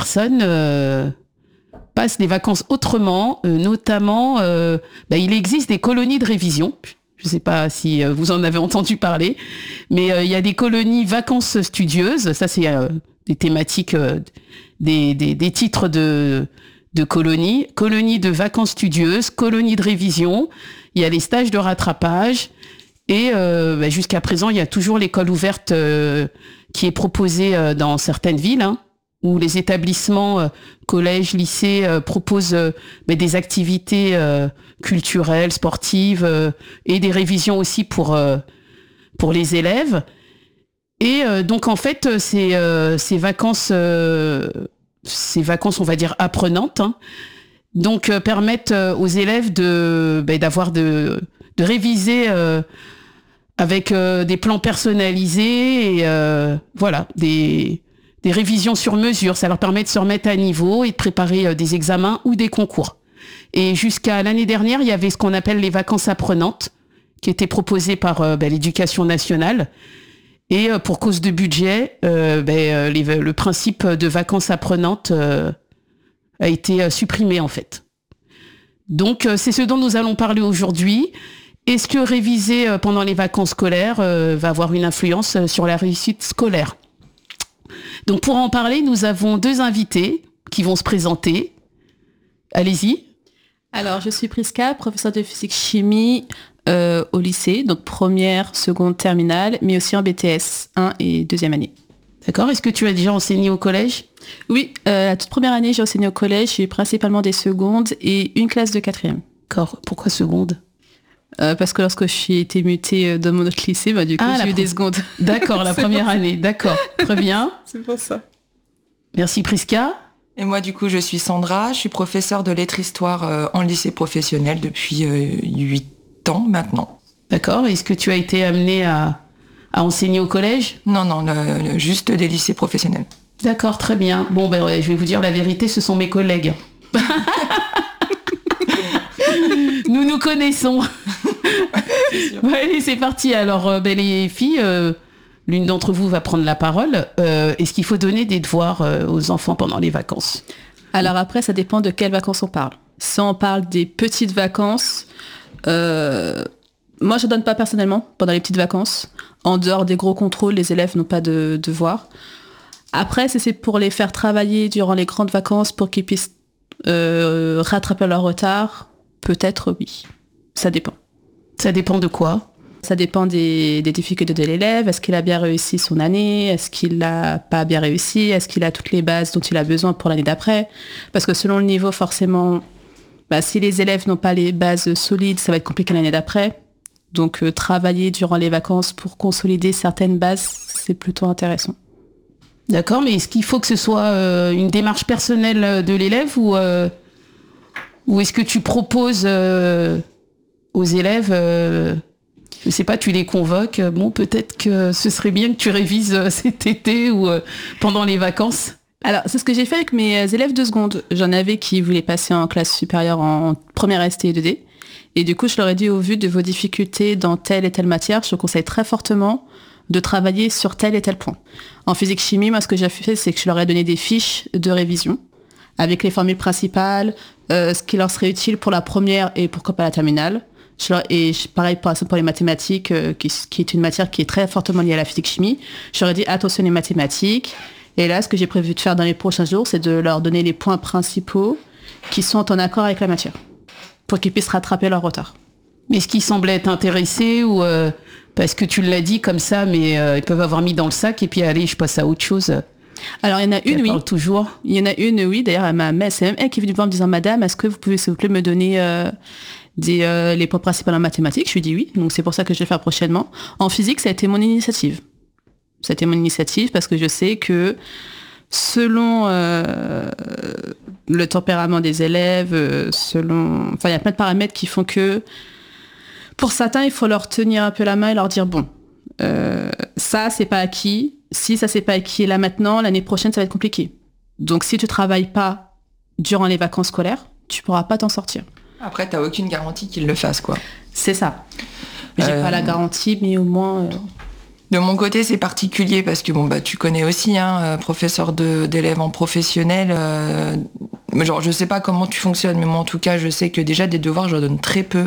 personnes passent les vacances autrement, notamment, il existe des colonies de révision. Je ne sais pas si vous en avez entendu parler, mais il y a des colonies vacances studieuses. Ça, c'est des thématiques, des titres de colonies. Colonies de vacances studieuses, colonies de révision. Il y a les stages de rattrapage. Et jusqu'à présent, il y a toujours l'école ouverte qui est proposée dans certaines villes, où les établissements, collèges, lycées, proposent des activités culturelles, sportives et des révisions aussi pour les élèves. Et donc en fait, ces vacances, on va dire apprenantes, donc permettent aux élèves de réviser avec des plans personnalisés et des révisions sur mesure. Ça leur permet de se remettre à niveau et de préparer des examens ou des concours. Et jusqu'à l'année dernière, il y avait ce qu'on appelle les vacances apprenantes, qui étaient proposées par l'Éducation nationale. Et pour cause de budget, le principe de vacances apprenantes a été supprimé en fait. Donc c'est ce dont nous allons parler aujourd'hui. Est-ce que réviser pendant les vacances scolaires va avoir une influence sur la réussite scolaire ? Donc pour en parler, nous avons 2 invités qui vont se présenter. Allez-y. Alors je suis Prisca, professeure de physique-chimie au lycée, donc première, seconde, terminale, mais aussi en BTS 1 et 2e année. D'accord. Est-ce que tu as déjà enseigné au collège ? Oui, la toute première année, j'ai enseigné au collège, j'ai eu principalement des secondes et une classe de 4e. D'accord. Pourquoi seconde ? Parce que lorsque j'ai été mutée dans mon autre lycée, j'ai eu des secondes. D'accord, la première année. D'accord, très bien. C'est pour ça. Merci Prisca. Et moi, du coup, je suis Sandra. Je suis professeure de lettres-histoire en lycée professionnel depuis 8 ans maintenant. D'accord. Est-ce que tu as été amenée à enseigner au collège ? Non, juste des lycées professionnels. D'accord, très bien. Bon, je vais vous dire la vérité, ce sont mes collègues. Nous nous connaissons. Allez, c'est parti. Alors, les filles, l'une d'entre vous va prendre la parole. Est-ce qu'il faut donner des devoirs aux enfants pendant les vacances ? Alors après, ça dépend de quelles vacances on parle. Si on parle des petites vacances, moi je donne pas personnellement pendant les petites vacances. En dehors des gros contrôles, les élèves n'ont pas de devoirs. Après, si c'est pour les faire travailler durant les grandes vacances pour qu'ils puissent rattraper leur retard, peut-être oui. Ça dépend. Ça dépend de quoi ? Ça dépend des difficultés de l'élève. Est-ce qu'il a bien réussi son année ? Est-ce qu'il n'a pas bien réussi ? Est-ce qu'il a toutes les bases dont il a besoin pour l'année d'après ? Parce que selon le niveau, forcément, si les élèves n'ont pas les bases solides, ça va être compliqué l'année d'après. Donc travailler durant les vacances pour consolider certaines bases, c'est plutôt intéressant. D'accord, mais est-ce qu'il faut que ce soit une démarche personnelle de l'élève ou est-ce que tu proposes aux élèves, je sais pas, tu les convoques, peut-être que ce serait bien que tu révises cet été ou pendant les vacances ? Alors, c'est ce que j'ai fait avec mes élèves de seconde. J'en avais qui voulaient passer en classe supérieure en première ST et 2D. Et du coup, je leur ai dit, au vu de vos difficultés dans telle et telle matière, je te conseille très fortement de travailler sur tel et tel point. En physique-chimie, moi, ce que j'ai fait, c'est que je leur ai donné des fiches de révision avec les formules principales, ce qui leur serait utile pour la première et pourquoi pas la terminale. Et pareil pour les mathématiques, qui est une matière qui est très fortement liée à la physique-chimie. Je leur ai dit, attention les mathématiques. Et là, ce que j'ai prévu de faire dans les prochains jours, c'est de leur donner les points principaux qui sont en accord avec la matière, pour qu'ils puissent rattraper leur retard. Mais est-ce qu'ils semblaient être intéressés ou parce que tu l'as dit comme ça, mais ils peuvent avoir mis dans le sac et puis allez, je passe à autre chose. Alors il y en a une, oui. Toujours. Il y en a une, oui. D'ailleurs, c'est même elle qui est venue voir en me disant, Madame, est-ce que vous pouvez s'il vous plaît me donner les points principaux en mathématiques ? Je lui dis oui. Donc c'est pour ça que je vais faire prochainement. En physique, ça a été mon initiative. Ça a été mon initiative parce que je sais que selon le tempérament des élèves, il y a plein de paramètres qui font que pour certains, il faut leur tenir un peu la main et leur dire bon, ça c'est pas acquis. Si ça c'est pas acquis là maintenant, l'année prochaine ça va être compliqué. Donc si tu travailles pas durant les vacances scolaires, tu pourras pas t'en sortir. Après, t'as aucune garantie qu'ils le fassent, quoi. C'est ça. J'ai pas la garantie, mais au moins. De mon côté, c'est particulier parce que tu connais aussi, professeur d'élèves en professionnel. Genre, je sais pas comment tu fonctionnes, mais moi, en tout cas, je sais que déjà des devoirs, je leur donne très peu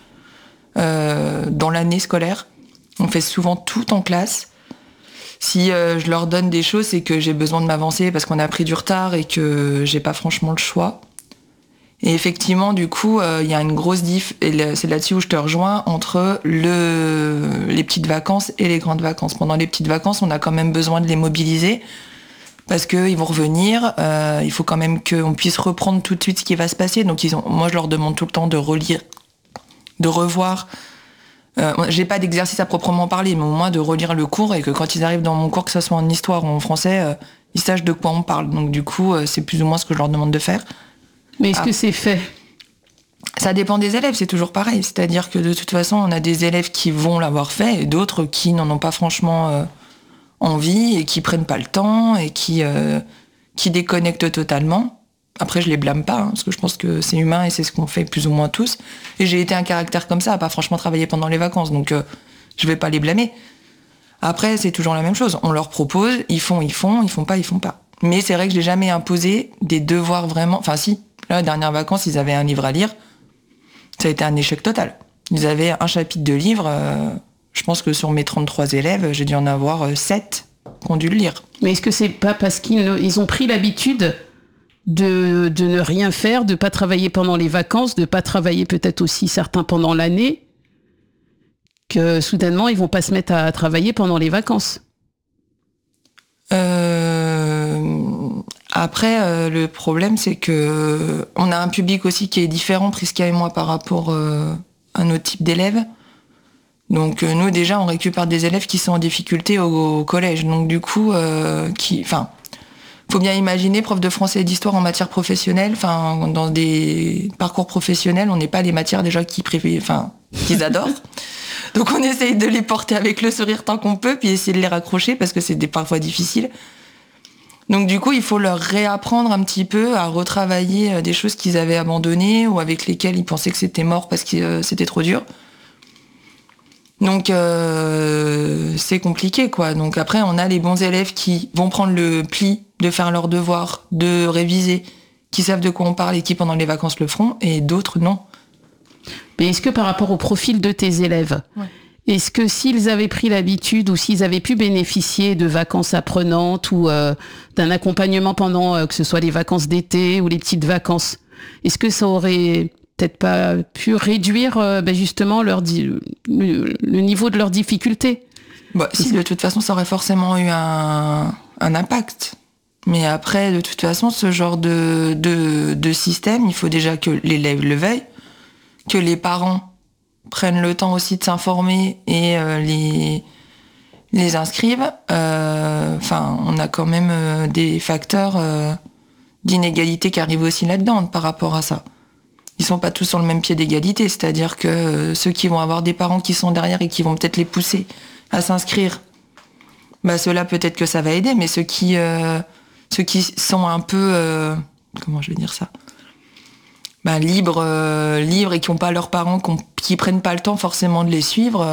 dans l'année scolaire. On fait souvent tout en classe. Si je leur donne des choses, c'est que j'ai besoin de m'avancer parce qu'on a pris du retard et que j'ai pas franchement le choix. Et effectivement, du coup, il y a une grosse diff, et c'est là-dessus où je te rejoins, entre les petites vacances et les grandes vacances. Pendant les petites vacances, on a quand même besoin de les mobiliser, parce qu'ils vont revenir, il faut quand même qu'on puisse reprendre tout de suite ce qui va se passer. Donc moi, je leur demande tout le temps de relire, de revoir. J'ai pas d'exercice à proprement parler, mais au moins de relire le cours, et que quand ils arrivent dans mon cours, que ce soit en histoire ou en français, ils sachent de quoi on parle. Donc du coup, c'est plus ou moins ce que je leur demande de faire. Mais est-ce que c'est fait ? Ça dépend des élèves, c'est toujours pareil. C'est-à-dire que de toute façon, on a des élèves qui vont l'avoir fait et d'autres qui n'en ont pas franchement envie et qui prennent pas le temps et qui déconnectent totalement. Après, je les blâme pas, parce que je pense que c'est humain et c'est ce qu'on fait plus ou moins tous. Et j'ai été un caractère comme ça, à pas franchement travailler pendant les vacances, donc je vais pas les blâmer. Après, c'est toujours la même chose. On leur propose, ils font pas. Mais c'est vrai que je n'ai jamais imposé des devoirs vraiment... Enfin si, là, les dernières vacances, ils avaient un livre à lire. Ça a été un échec total. Ils avaient un chapitre de livre. Je pense que sur mes 33 élèves, j'ai dû en avoir 7 qui ont dû le lire. Mais est-ce que c'est pas parce qu'ils ont pris l'habitude de ne rien faire, de ne pas travailler pendant les vacances, de ne pas travailler peut-être aussi certains pendant l'année, que soudainement, ils ne vont pas se mettre à travailler pendant les vacances ? Après, le problème, c'est que on a un public aussi qui est différent, Prisca et moi, par rapport à notre type d'élèves. Donc nous, déjà, on récupère des élèves qui sont en difficulté au collège. Donc du coup, faut bien imaginer, prof de français et d'histoire en matière professionnelle, dans des parcours professionnels, on n'est pas les matières déjà qu'ils adorent. Donc on essaye de les porter avec le sourire tant qu'on peut, puis essayer de les raccrocher parce que c'est parfois difficile. Donc du coup, il faut leur réapprendre un petit peu à retravailler des choses qu'ils avaient abandonnées ou avec lesquelles ils pensaient que c'était mort parce que c'était trop dur. Donc c'est compliqué, quoi. Donc après, on a les bons élèves qui vont prendre le pli de faire leurs devoirs, de réviser, qui savent de quoi on parle et qui pendant les vacances le feront, et d'autres non. Mais est-ce que par rapport au profil de tes élèves, est-ce que s'ils avaient pris l'habitude ou s'ils avaient pu bénéficier de vacances apprenantes ou d'un accompagnement pendant que ce soit les vacances d'été ou les petites vacances, est-ce que ça aurait peut-être pas pu réduire justement le niveau de leur difficulté ? Si, de toute façon, ça aurait forcément eu un impact. Mais après, de toute façon, ce genre de système, il faut déjà que l'élève le veuille, que les parents prennent le temps aussi de s'informer et les inscrivent. On a quand même des facteurs d'inégalité qui arrivent aussi là-dedans par rapport à ça. Ils sont pas tous sur le même pied d'égalité, c'est-à-dire que ceux qui vont avoir des parents qui sont derrière et qui vont peut-être les pousser à s'inscrire, ceux-là peut-être que ça va aider, mais ceux qui sont un peu comment je vais dire ça, libres et qui n'ont pas leurs parents, qui prennent pas le temps forcément de les suivre,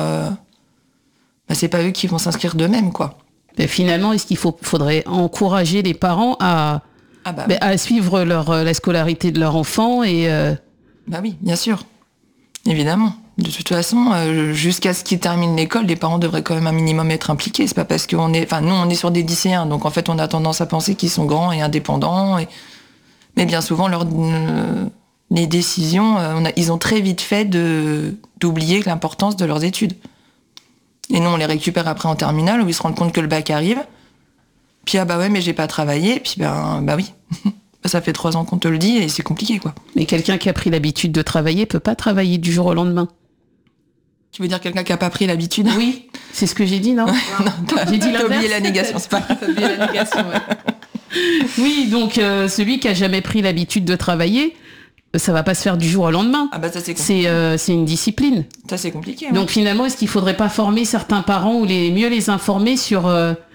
c'est pas eux qui vont s'inscrire d'eux-mêmes, quoi. Mais finalement, est-ce qu'il faudrait encourager les parents à suivre la scolarité de leur enfant et oui, bien sûr, évidemment. De toute façon, jusqu'à ce qu'ils terminent l'école, les parents devraient quand même un minimum être impliqués. C'est pas parce nous, on est sur des lycéens, donc en fait, on a tendance à penser qu'ils sont grands et indépendants. Mais bien souvent, les décisions, ils ont très vite fait d'oublier l'importance de leurs études. Et nous, on les récupère après en terminale, où ils se rendent compte que le bac arrive. Puis, mais j'ai pas travaillé. Puis, oui. Ça fait 3 ans qu'on te le dit et c'est compliqué, quoi. Mais quelqu'un qui a pris l'habitude de travailler peut pas travailler du jour au lendemain. Tu veux dire quelqu'un qui a pas pris l'habitude ? Oui, c'est ce que j'ai dit, non ? Non, j'ai dit t'as oublié la négation, c'est pas grave. T'as oublié la négation, ouais. Oui, donc celui qui a jamais pris l'habitude de travailler, ça va pas se faire du jour au lendemain. Ça c'est compliqué. C'est une discipline. Ça c'est compliqué. Donc finalement, est-ce qu'il faudrait pas former certains parents ou mieux les informer sur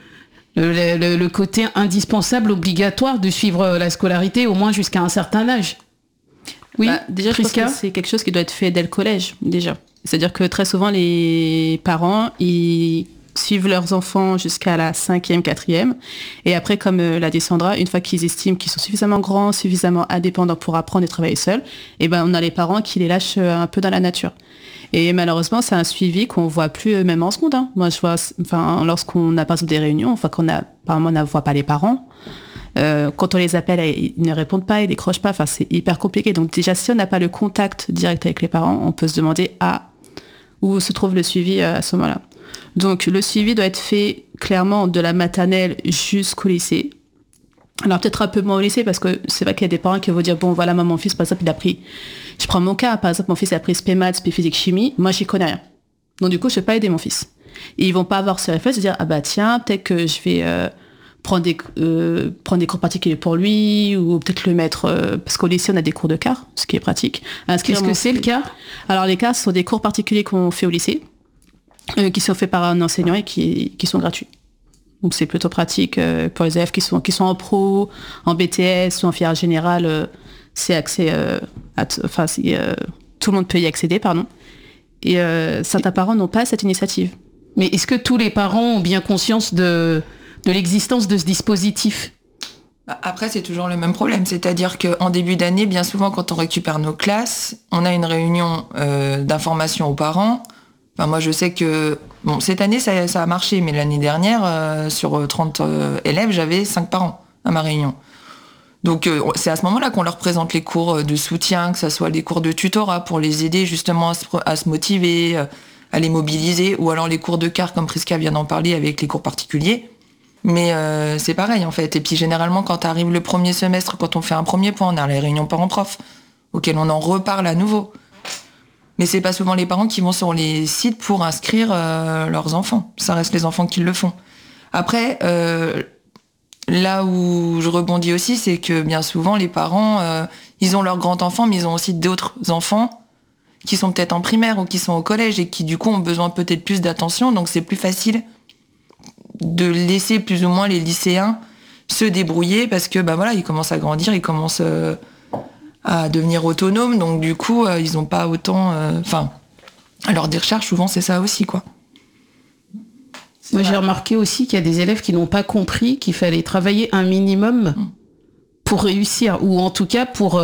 le côté indispensable, obligatoire de suivre la scolarité au moins jusqu'à un certain âge ? Oui, déjà, je pense que c'est quelque chose qui doit être fait dès le collège, déjà. C'est-à-dire que très souvent, les parents, ils suivent leurs enfants jusqu'à la 5e, 4e. Et après, comme l'a dit Sandra, une fois qu'ils estiment qu'ils sont suffisamment grands, suffisamment indépendants pour apprendre et travailler seuls, et ben, on a les parents qui les lâchent un peu dans la nature. Et malheureusement, c'est un suivi qu'on voit plus même en seconde. Hein. Moi, je vois, lorsqu'on a par exemple des réunions, apparemment, on ne voit pas les parents. Quand on les appelle, ils ne répondent pas, ils décrochent pas. Enfin, c'est hyper compliqué. Donc déjà, si on n'a pas le contact direct avec les parents, on peut se demander où se trouve le suivi à ce moment-là. Donc le suivi doit être fait clairement de la maternelle jusqu'au lycée. Alors peut-être un peu moins au lycée parce que c'est vrai qu'il y a des parents qui vont dire bon voilà, moi mon fils par exemple il a pris, je prends mon cas, par exemple mon fils a pris spé maths, spé physique chimie, moi j'y connais rien. Donc du coup je vais pas aider mon fils. Et ils vont pas avoir ce réflexe de dire ah bah tiens peut-être que je vais prendre des cours particuliers pour lui ou peut-être le mettre parce qu'au lycée on a des cours de quart, ce qui est pratique. Qu'est-ce que c'est le quart ? Alors les quarts ce sont des cours particuliers qu'on fait au lycée, qui sont faits par un enseignant et qui sont gratuits. Donc c'est plutôt pratique pour les élèves qui sont en pro, en BTS ou en filière générale. C'est accès tout le monde peut y accéder, pardon. Et certains parents n'ont pas cette initiative. Mais est-ce que tous les parents ont bien conscience de l'existence de ce dispositif ? Après, c'est toujours le même problème. C'est-à-dire qu'en début d'année, bien souvent, quand on récupère nos classes, on a une réunion d'information aux parents. Enfin, moi, je sais que cette année, ça a marché, mais l'année dernière, sur 30 élèves, j'avais 5 parents à ma réunion. Donc, c'est à ce moment-là qu'on leur présente les cours de soutien, que ce soit les cours de tutorat pour les aider justement à se motiver, à les mobiliser, ou alors les cours de quart, comme Prisca vient d'en parler, avec les cours particuliers. Mais c'est pareil, en fait. Et puis, généralement, quand arrive le premier semestre, quand on fait un premier point, on a les réunions parents-prof, auxquelles on en reparle à nouveau. Mais c'est pas souvent les parents qui vont sur les sites pour inscrire leurs enfants. Ça reste les enfants qui le font. Après, là où je rebondis aussi, c'est que bien souvent, les parents, ils ont leurs grands-enfants, mais ils ont aussi d'autres enfants qui sont peut-être en primaire ou qui sont au collège et qui, du coup, ont besoin peut-être plus d'attention. Donc, c'est plus facile de laisser plus ou moins les lycéens se débrouiller parce que, bah voilà, ils commencent à grandir, ils commencent à devenir autonomes. Donc, du coup, ils n'ont pas autant... alors, des recherches, souvent, c'est ça aussi, quoi. Moi, j'ai remarqué aussi qu'il y a des élèves qui n'ont pas compris qu'il fallait travailler un minimum pour réussir, ou en tout cas pour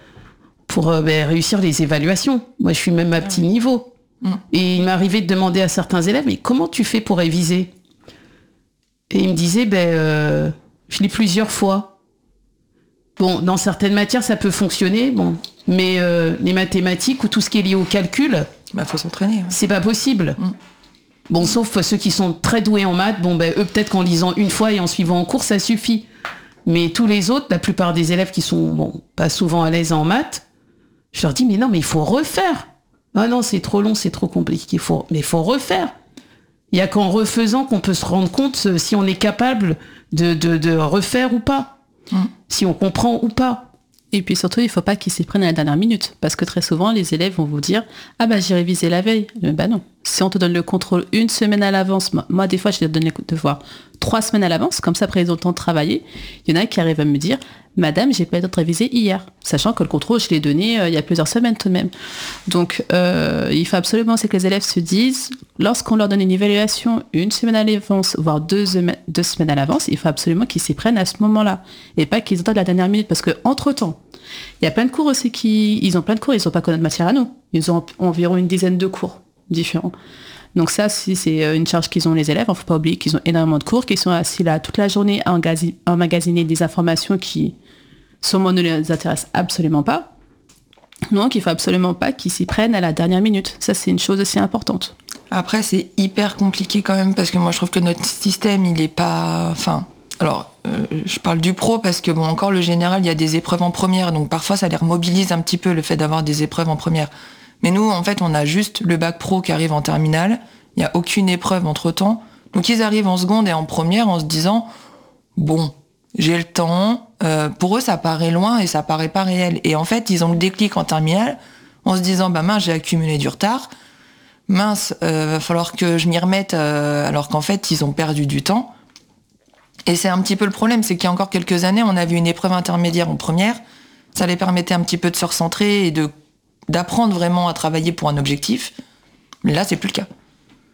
réussir les évaluations. Moi, je suis même à petit niveau. Et il m'arrivait de demander à certains élèves, mais comment tu fais pour réviser ? Et ils me disaient, je lis plusieurs fois. Bon, dans certaines matières, ça peut fonctionner, mais les mathématiques ou tout ce qui est lié au calcul, faut s'entraîner. Ouais. C'est pas possible. Bon, sauf ceux qui sont très doués en maths, eux, peut-être qu'en lisant une fois et en suivant en cours, ça suffit. Mais tous les autres, la plupart des élèves qui sont pas souvent à l'aise en maths, je leur dis, mais non, mais il faut refaire. Ah non, c'est trop long, c'est trop compliqué. Mais il faut refaire. Il n'y a qu'en refaisant qu'on peut se rendre compte si on est capable de refaire ou pas. Si on comprend ou pas. Et puis surtout, il ne faut pas qu'ils s'y prennent à la dernière minute. Parce que très souvent, les élèves vont vous dire « Ah bah j'ai révisé la veille ». Non. Si on te donne le contrôle une semaine à l'avance, moi des fois, je donne les devoirs 3 semaines à l'avance, comme ça après ils ont le temps de travailler. Il y en a qui arrivent à me dire « Madame, j'ai pas eu le temps de réviser hier ». Sachant que le contrôle, je l'ai donné il y a plusieurs semaines tout de même. Donc, il faut absolument que les élèves se disent, lorsqu'on leur donne une évaluation une semaine à l'avance, voire 2 semaines à l'avance, il faut absolument qu'ils s'y prennent à ce moment-là. Et pas qu'ils attendent la dernière minute. Parce qu'entre-temps, il y a plein de cours aussi ils ont plein de cours, ils n'ont pas que notre matière à nous. Ils ont environ une dizaine de cours différents. Donc ça, si c'est une charge qu'ils ont les élèves, il ne faut pas oublier qu'ils ont énormément de cours, qu'ils sont assis là toute la journée à emmagasiner des informations qui, sûrement, ne les intéressent absolument pas. Donc il ne faut absolument pas qu'ils s'y prennent à la dernière minute. Ça, c'est une chose aussi importante. Après, c'est hyper compliqué quand même, parce que moi, je trouve que notre système, il n'est pas... je parle du pro parce que encore le général, il y a des épreuves en première, donc parfois ça les remobilise un petit peu le fait d'avoir des épreuves en première. Mais nous, en fait, on a juste le bac pro qui arrive en terminale, il n'y a aucune épreuve entre-temps, donc ils arrivent en seconde et en première en se disant j'ai le temps. Pour eux, ça paraît loin et ça paraît pas réel. Et en fait, ils ont le déclic en terminale en se disant mince, j'ai accumulé du retard, mince, va falloir que je m'y remette, alors qu'en fait, ils ont perdu du temps. Et c'est un petit peu le problème, c'est qu'il y a encore quelques années, on avait une épreuve intermédiaire en première, ça les permettait un petit peu de se recentrer et d'apprendre vraiment à travailler pour un objectif. Mais là, c'est plus le cas.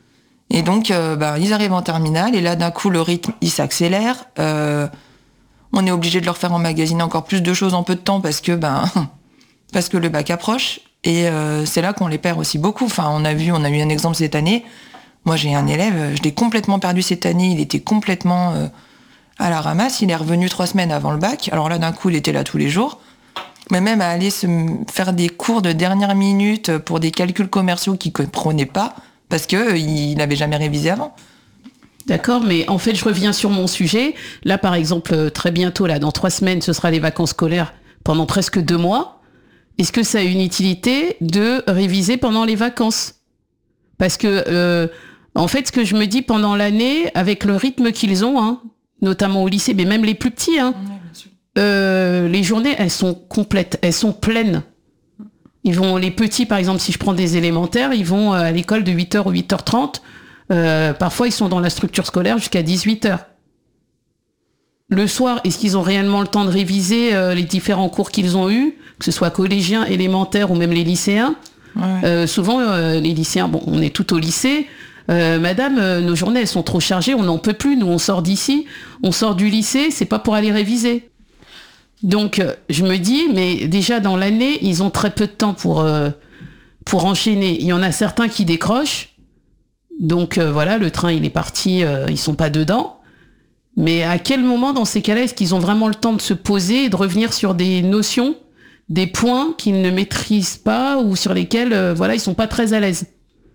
Et donc, ils arrivent en terminale, et là, d'un coup, le rythme, il s'accélère. On est obligé de leur faire emmagasiner encore plus de choses en peu de temps parce que le bac approche. Et c'est là qu'on les perd aussi beaucoup. Enfin, on a eu un exemple cette année. Moi, j'ai un élève, je l'ai complètement perdu cette année. Il était complètement à la ramasse. Il est revenu 3 semaines avant le bac. Alors là, d'un coup, il était là tous les jours. Mais même à aller se faire des cours de dernière minute pour des calculs commerciaux qu'il ne comprenait pas parce qu'il n'avait jamais révisé avant. D'accord, mais en fait, je reviens sur mon sujet. Là, par exemple, très bientôt, là, dans 3 semaines, ce sera les vacances scolaires pendant presque 2 mois. Est-ce que ça a une utilité de réviser pendant les vacances ? Parce que, en fait, ce que je me dis pendant l'année, avec le rythme qu'ils ont, hein, notamment au lycée, mais même les plus petits, hein, les journées, elles sont complètes, elles sont pleines. Les petits, par exemple, si je prends des élémentaires, ils vont à l'école de 8h ou 8h30. Parfois, ils sont dans la structure scolaire jusqu'à 18h. Le soir, est-ce qu'ils ont réellement le temps de réviser les différents cours qu'ils ont eus, que ce soit collégiens, élémentaires ou même les lycéens ? Ouais. Souvent, les lycéens, on est tout au lycée. Madame, nos journées, elles sont trop chargées, on n'en peut plus. Nous, on sort d'ici, on sort du lycée, c'est pas pour aller réviser. Donc, je me dis, mais déjà dans l'année, ils ont très peu de temps pour enchaîner. Il y en a certains qui décrochent. Donc voilà, le train il est parti, ils sont pas dedans. Mais à quel moment dans ces cas-là est-ce qu'ils ont vraiment le temps de se poser et de revenir sur des notions, des points qu'ils ne maîtrisent pas ou sur lesquels ils sont pas très à l'aise ?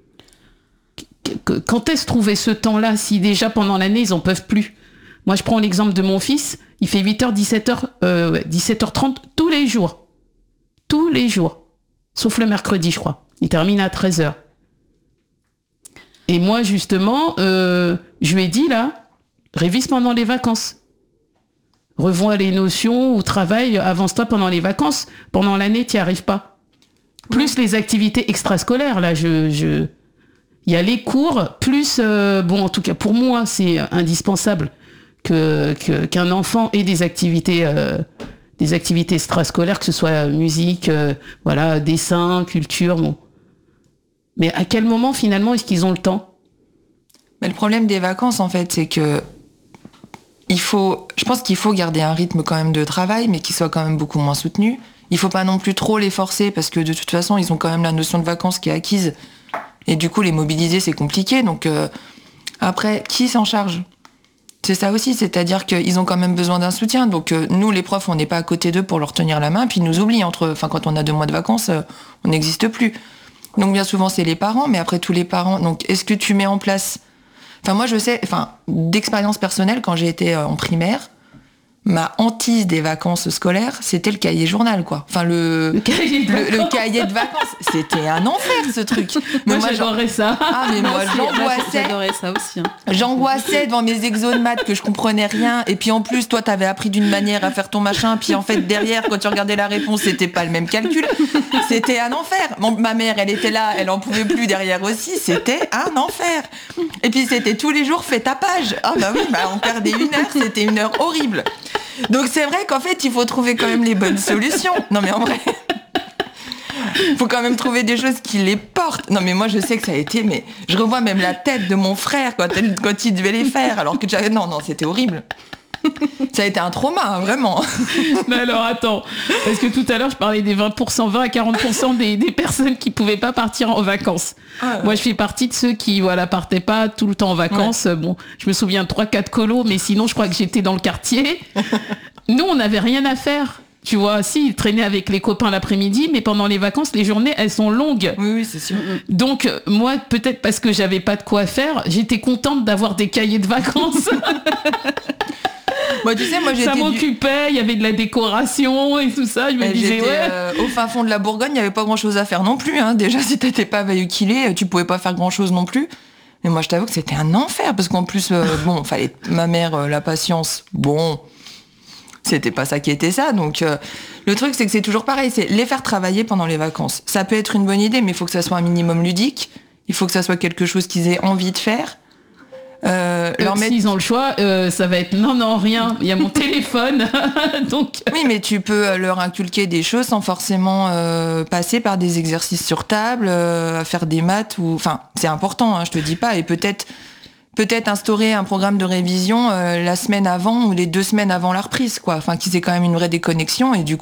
Quand est-ce trouver ce temps-là si déjà pendant l'année ils en peuvent plus ? Moi je prends l'exemple de mon fils, il fait 8h, 17h30 tous les jours. Tous les jours. Sauf le mercredi je crois. Il termine à 13h. Et moi, justement, je lui ai dit, là, révise pendant les vacances. Revois les notions ou travaille, avance-toi pendant les vacances. Pendant l'année, tu n'y arrives pas. Plus les activités extrascolaires, là, il y a les cours, plus, en tout cas, pour moi, c'est indispensable qu'un enfant ait des activités extrascolaires, que ce soit musique, dessin, culture, bon. Mais à quel moment, finalement, est-ce qu'ils ont le temps ? Mais le problème des vacances, en fait, c'est que je pense qu'il faut garder un rythme quand même de travail, mais qui soit quand même beaucoup moins soutenu. Il faut pas non plus trop les forcer, parce que de toute façon, ils ont quand même la notion de vacances qui est acquise. Et du coup, les mobiliser, c'est compliqué. Donc, après, qui s'en charge ? C'est ça aussi, c'est-à-dire qu'ils ont quand même besoin d'un soutien. Donc, nous, les profs, on n'est pas à côté d'eux pour leur tenir la main, puis ils nous oublient. Quand on a 2 mois de vacances, on n'existe plus. Donc bien souvent c'est les parents, mais après tous les parents, donc est-ce que tu mets en place... moi je sais, d'expérience personnelle, quand j'ai été en primaire, ma hantise des vacances scolaires, c'était le cahier journal, quoi. Le cahier de vacances, c'était un enfer ce truc. Mais moi j'adorais ça. Ah mais moi j'angoissais. J'adorais ça aussi. Hein. J'angoissais devant mes exos de maths que je comprenais rien. Et puis en plus, toi t'avais appris d'une manière à faire ton machin, puis en fait derrière, quand tu regardais la réponse, c'était pas le même calcul. C'était un enfer. Ma mère, elle était là, elle en pouvait plus derrière aussi. C'était un enfer. Et puis c'était tous les jours, fais ta page. Ah bah oui, on perdait 1 heure, c'était 1 heure horrible. Donc c'est vrai qu'en fait, il faut trouver quand même les bonnes solutions. Non mais en vrai, il faut quand même trouver des choses qui les portent. Non mais moi je sais que ça a été, mais je revois même la tête de mon frère quand il devait les faire, alors que j'avais... Non, c'était horrible. Ça a été un trauma, hein, vraiment. Mais alors attends, parce que tout à l'heure je parlais des 20 à 40% des personnes qui pouvaient pas partir en vacances. Ah ouais. Moi je fais partie de ceux qui partaient pas tout le temps en vacances. Ouais. Bon, je me souviens 3-4 colos, mais sinon je crois que j'étais dans le quartier. Nous on n'avait rien à faire. Tu vois, si, ils traînaient avec les copains l'après-midi, mais pendant les vacances, les journées, elles sont longues. Oui, c'est sûr. Donc, moi, peut-être parce que j'avais pas de quoi faire, j'étais contente d'avoir des cahiers de vacances. Moi, tu sais, moi, ça m'occupait, il y avait de la décoration et tout ça. Je me disais, au fin fond de la Bourgogne, il n'y avait pas grand-chose à faire non plus. Hein. Déjà, si t'étais pas véhiculé, tu pouvais pas faire grand-chose non plus. Mais moi, je t'avoue que c'était un enfer, parce qu'en plus, fallait ma mère, la patience, c'était pas ça qui était ça. Donc, le truc, c'est que c'est toujours pareil, c'est les faire travailler pendant les vacances. Ça peut être une bonne idée, mais il faut que ça soit un minimum ludique. Il faut que ça soit quelque chose qu'ils aient envie de faire. S'ils ont le choix, ça va être non, rien, il y a mon téléphone. Donc... Oui, mais tu peux leur inculquer des choses sans forcément passer par des exercices sur table, à faire des maths. Enfin, c'est important, hein, je te dis pas. Et peut-être instaurer un programme de révision la semaine avant ou les 2 semaines avant la reprise, quoi. Enfin, qu'ils aient quand même une vraie déconnexion. Et du